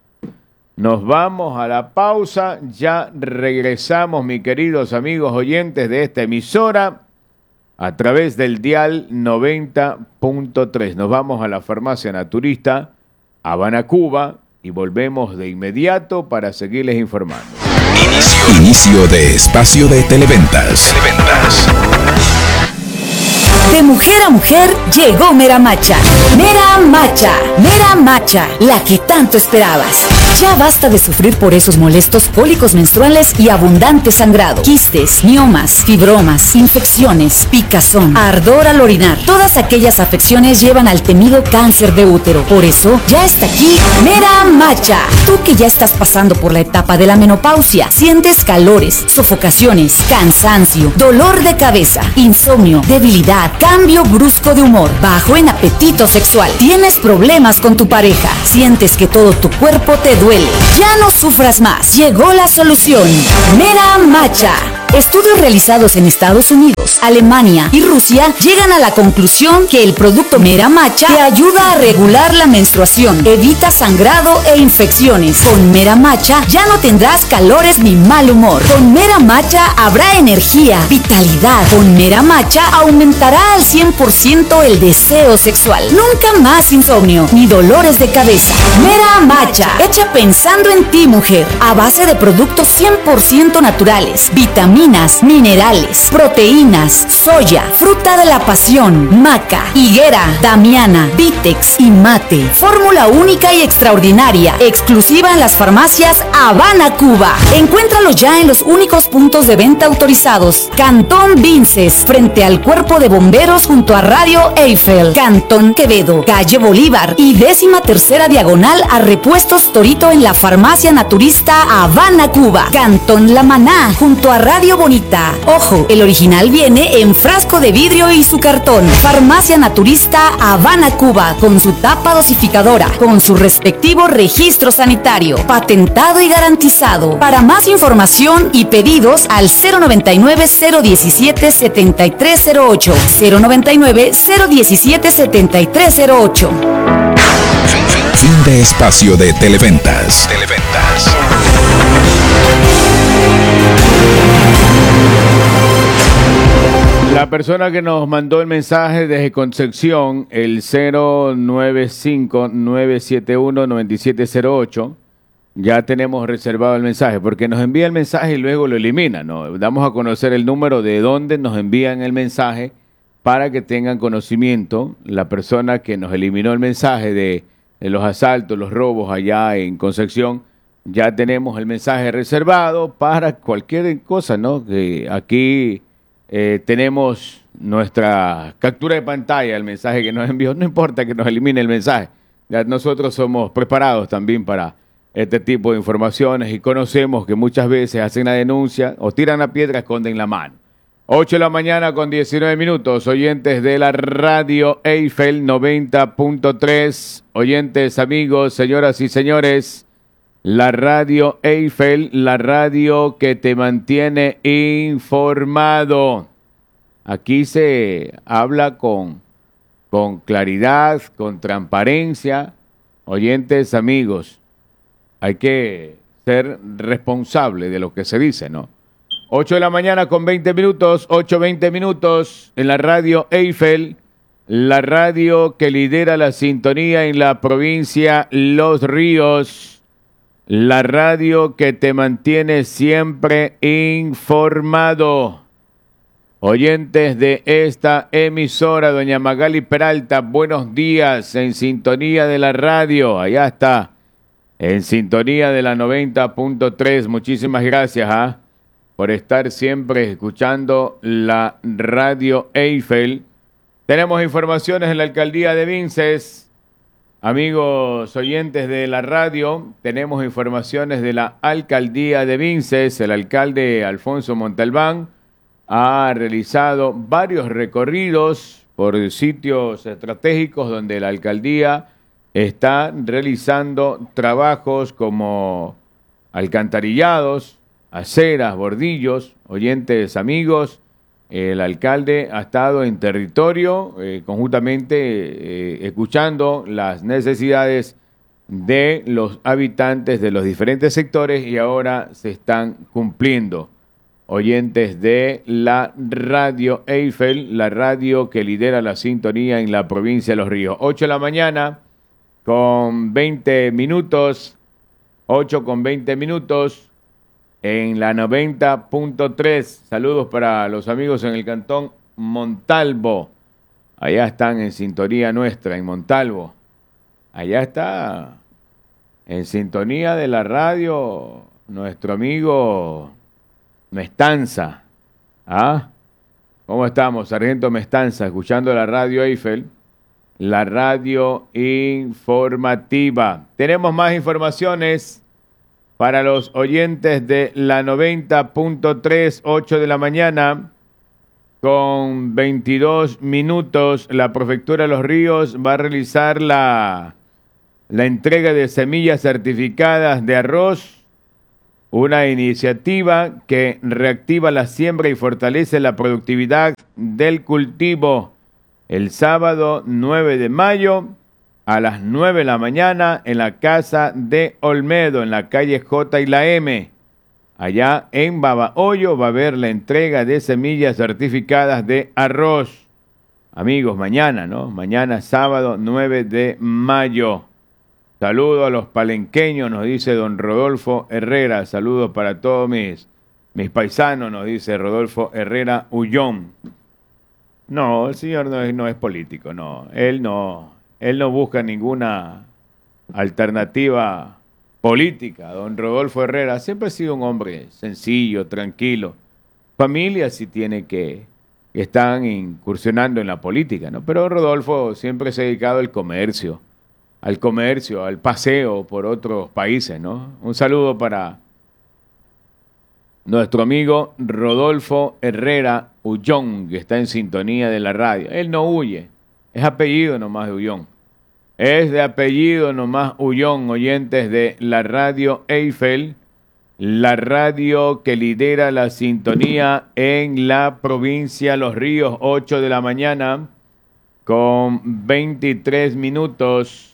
Speaker 6: a la pausa. Ya regresamos, mis queridos amigos oyentes de esta emisora, a través del dial 90.3. Nos vamos a la farmacia naturista Habana, Cuba, y volvemos de inmediato para seguirles informando.
Speaker 5: Inicio de espacio de televentas.
Speaker 15: De mujer a mujer llegó Mera Macha. Mera Macha, Mera Macha, la que tanto esperabas. Ya basta de sufrir por esos molestos cólicos menstruales y abundante sangrado, quistes, miomas, fibromas, infecciones, picazón, ardor al orinar. Todas aquellas afecciones llevan al temido cáncer de útero. Por eso ya está aquí Mera Macha. Tú que ya estás pasando por la etapa de la menopausia, sientes calores, sofocaciones, cansancio, dolor de cabeza, insomnio, debilidad, cambio brusco de humor, bajo en apetito sexual, tienes problemas con tu pareja, sientes que todo tu cuerpo te duele. Ya no sufras más, llegó la solución. Mera Macha. Estudios realizados en Estados Unidos, Alemania y Rusia llegan a la conclusión que el producto Mera Macha te ayuda a regular la menstruación, evita sangrado e infecciones. Con Mera Macha ya no tendrás calores ni mal humor. Con Mera Macha habrá energía, vitalidad. Con Mera Macha aumentará al 100% el deseo sexual. Nunca más insomnio ni dolores de cabeza. Mera Macha, hecha pensando en ti, mujer, a base de productos 100% naturales, vitaminas vitaminas, minerales, proteínas, soya, fruta de la pasión, maca, higuera, damiana, Vitex y mate. Fórmula única y extraordinaria, exclusiva en las farmacias Habana, Cuba. Encuéntralos ya en los únicos puntos de venta autorizados. Cantón Vinces, frente al Cuerpo de Bomberos junto a Radio Eiffel. Cantón Quevedo, calle Bolívar y 13ª diagonal a Repuestos Torito en la Farmacia Naturista Habana, Cuba. Cantón La Maná, junto a Radio Bonita. Ojo, el original viene en frasco de vidrio y su cartón. Farmacia Naturista Habana, Cuba, con su tapa dosificadora, con su respectivo registro sanitario, patentado y garantizado. Para más información y pedidos al 099-017-7308. 099-017-7308.
Speaker 5: Fin de espacio de Televentas.
Speaker 6: La persona que nos mandó el mensaje desde Concepción, el 095-971-9708, ya tenemos reservado el mensaje, porque nos envía el mensaje y luego lo elimina, ¿no? Damos a conocer el número de donde nos envían el mensaje para que tengan conocimiento la persona que nos eliminó el mensaje de los asaltos, los robos allá en Concepción. Ya tenemos el mensaje reservado para cualquier cosa, ¿no? Que aquí tenemos nuestra captura de pantalla, el mensaje que nos envió. No importa que nos elimine el mensaje. Ya nosotros somos preparados también para este tipo de informaciones y conocemos que muchas veces hacen la denuncia o tiran la piedra, esconden la mano. 8 de la mañana con 19 minutos, oyentes de la radio Eiffel 90.3, oyentes, amigos, señoras y señores, la radio Eiffel, la radio que te mantiene informado. Aquí se habla con claridad, con transparencia, oyentes, amigos, hay que ser responsable de lo que se dice, ¿no? 8 de la mañana con 20 minutos, 8:20 minutos en la radio Eiffel, la radio que lidera la sintonía en la provincia Los Ríos, la radio que te mantiene siempre informado. Oyentes de esta emisora, doña Magali Peralta, buenos días, en sintonía de la radio, allá está, en sintonía de la 90.3, muchísimas gracias, por estar siempre escuchando la radio Eiffel. Tenemos informaciones en la alcaldía de Vinces. Amigos oyentes de la radio, tenemos informaciones de la alcaldía de Vinces. El alcalde Alfonso Montalbán ha realizado varios recorridos por sitios estratégicos donde la alcaldía está realizando trabajos como alcantarillados, aceras, bordillos. Oyentes, amigos, el alcalde ha estado en territorio conjuntamente escuchando las necesidades de los habitantes de los diferentes sectores y ahora se están cumpliendo. Oyentes de la radio Eiffel, la radio que lidera la sintonía en la provincia de Los Ríos. 8 de la mañana con 20 minutos, 8 con 20 minutos. En la 90.3, saludos para los amigos en el cantón Montalvo. Allá están en sintonía nuestra, en Montalvo. Allá está, en sintonía de la radio, nuestro amigo Mestanza. ¿Cómo estamos, Sargento Mestanza? Escuchando la radio Eiffel, la radio informativa. Tenemos más informaciones para los oyentes de la 90.3, 8 de la mañana, con 22 minutos, la Prefectura de Los Ríos va a realizar la entrega de semillas certificadas de arroz, una iniciativa que reactiva la siembra y fortalece la productividad del cultivo. El sábado 9 de mayo, a las 9 de la mañana en la Casa de Olmedo, en la calle J y la M. Allá en Babahoyo va a haber la entrega de semillas certificadas de arroz. Amigos, mañana, ¿no? Mañana sábado 9 de mayo. Saludos a los palenqueños, nos dice don Rodolfo Herrera. Saludos para todos mis Mis paisanos, nos dice Rodolfo Herrera Ullón. No, el señor no es político, no. Él no busca ninguna alternativa política. Don Rodolfo Herrera siempre ha sido un hombre sencillo, tranquilo. Familia sí tiene que están incursionando en la política, ¿no? Pero Rodolfo siempre se ha dedicado al comercio, al paseo por otros países, ¿no? Un saludo para nuestro amigo Rodolfo Herrera Ullón, que está en sintonía de la radio. Él no huye, es apellido nomás de Ullón. Es de apellido nomás Ullón, oyentes de la radio Eiffel, la radio que lidera la sintonía en la provincia Los Ríos, 8 de la mañana, con 23 minutos.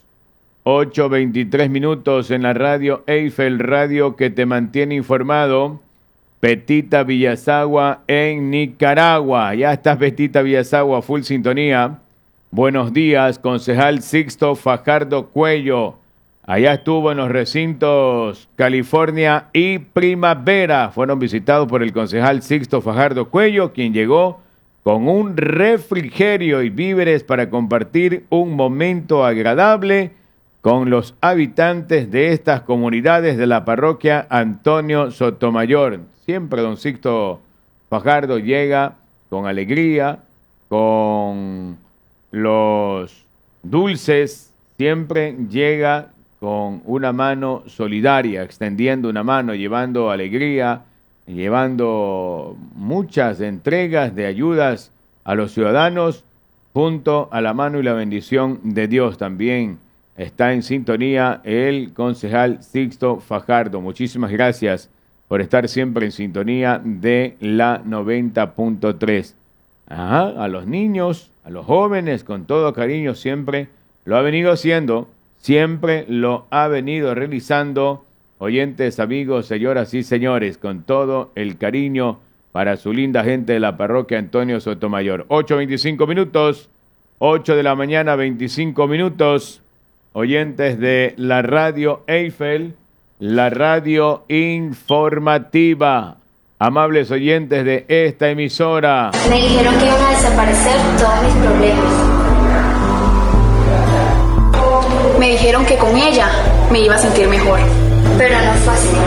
Speaker 6: 8:23 minutos en la radio Eiffel, radio que te mantiene informado. Petita Villasagua en Nicaragua. Ya estás, Petita Villasagua, full sintonía. Buenos días, concejal Sixto Fajardo Cuello. Allá estuvo en los recintos California y Primavera. Fueron visitados por el concejal Sixto Fajardo Cuello, quien llegó con un refrigerio y víveres para compartir un momento agradable con los habitantes de estas comunidades de la parroquia Antonio Sotomayor. Siempre don Sixto Fajardo llega con alegría, con los dulces, siempre llega con una mano solidaria, extendiendo una mano, llevando alegría, llevando muchas entregas de ayudas a los ciudadanos, junto a la mano y la bendición de Dios. También está en sintonía el concejal Sixto Fajardo. Muchísimas gracias por estar siempre en sintonía de la 90.3. A los niños, a los jóvenes, con todo cariño, siempre lo ha venido haciendo, siempre lo ha venido realizando. Oyentes, amigos, señoras y señores, con todo el cariño para su linda gente de la parroquia Antonio Sotomayor. 8:25 minutos, 8 de la mañana, 25 minutos. Oyentes de la radio Eiffel, la radio informativa. Amables oyentes de esta emisora.
Speaker 16: Me dijeron que iban a desaparecer todos mis problemas. Me dijeron que con ella me iba a sentir mejor. Pero no fue así.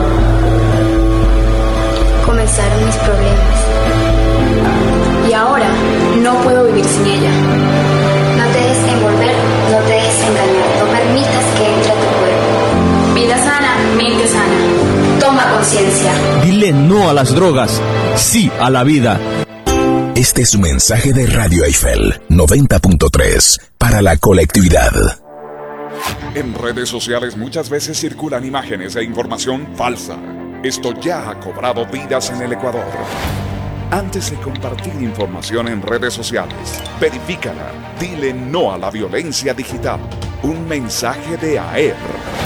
Speaker 16: Comenzaron mis problemas. Y ahora no puedo vivir sin ella. No te dejes envolver, no te dejes engañar. No permitas que entre a tu cuerpo. Vida sana, mente sana. Toma conciencia.
Speaker 17: Dile no a las drogas, sí a la vida.
Speaker 18: Este es un mensaje de Radio Eiffel 90.3 para la colectividad.
Speaker 2: En redes sociales muchas veces circulan imágenes e información falsa. Esto ya ha cobrado vidas en el Ecuador. Antes de compartir información en redes sociales, verifícala. Dile no a la violencia digital. Un mensaje de AER.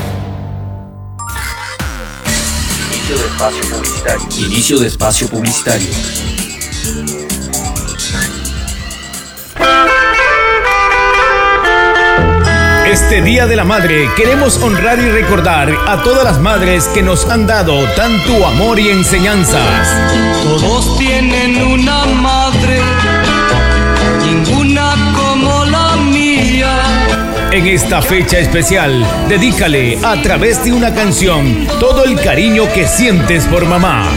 Speaker 4: Inicio de espacio publicitario. Inicio de espacio publicitario.
Speaker 1: Este Día de la Madre queremos honrar y recordar a todas las madres que nos han dado tanto amor y enseñanzas.
Speaker 3: Todos tienen una madre, ninguna como la mía.
Speaker 1: En esta fecha especial, dedícale a través de una canción todo el cariño que sientes por mamá.